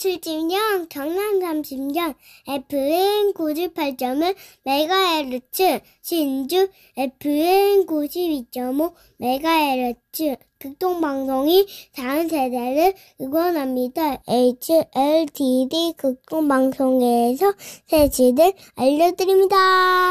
70년, 경남 30년, FM 98.1MHz, 신주 FM 92.5MHz, 극동방송이 다음 세대를 응원합니다. HLTD 극동방송에서 새치들 알려드립니다.